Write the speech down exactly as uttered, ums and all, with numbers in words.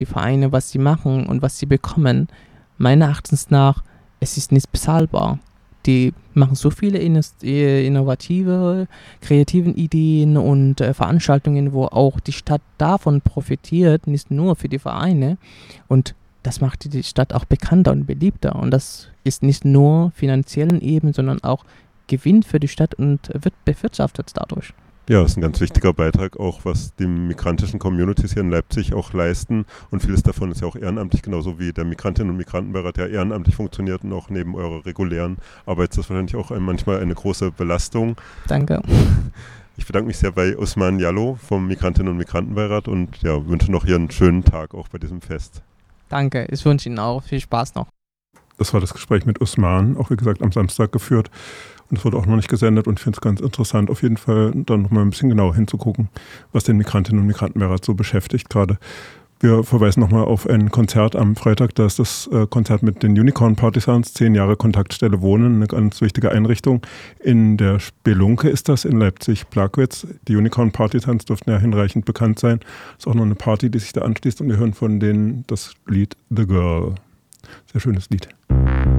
die Vereine, was sie machen und was sie bekommen, meiner Erachtens nach, es ist nicht bezahlbar. Die machen so viele innovative, kreativen Ideen und äh, Veranstaltungen, wo auch die Stadt davon profitiert, nicht nur für die Vereine. Und das macht die Stadt auch bekannter und beliebter. Und das ist nicht nur finanziellen Ebene, sondern auch Gewinn für die Stadt und wird bewirtschaftet dadurch. Ja, das ist ein ganz wichtiger Beitrag, auch was die migrantischen Communities hier in Leipzig auch leisten. Und vieles davon ist ja auch ehrenamtlich, genauso wie der Migrantinnen- und Migrantenbeirat ja ehrenamtlich funktioniert und auch neben eurer regulären Arbeit ist das wahrscheinlich auch ein, manchmal eine große Belastung. Danke. Ich bedanke mich sehr bei Usman Jallo vom Migrantinnen- und Migrantenbeirat und ja, wünsche noch hier einen schönen Tag auch bei diesem Fest. Danke, ich wünsche Ihnen auch viel Spaß noch. Das war das Gespräch mit Usman, auch wie gesagt am Samstag geführt. Und es wurde auch noch nicht gesendet und ich finde es ganz interessant, auf jeden Fall dann nochmal ein bisschen genauer hinzugucken, was den Migrantinnen und Migrantenbeirat so beschäftigt gerade. Wir verweisen nochmal auf ein Konzert am Freitag, da ist das äh, Konzert mit den Unicorn Partisans, zehn Jahre Kontaktstelle Wohnen, eine ganz wichtige Einrichtung. In der Spelunke ist das in Leipzig-Plagwitz. Die Unicorn Partisans dürften ja hinreichend bekannt sein. Ist auch noch eine Party, die sich da anschließt und wir hören von denen das Lied The Girl. Sehr schönes Lied.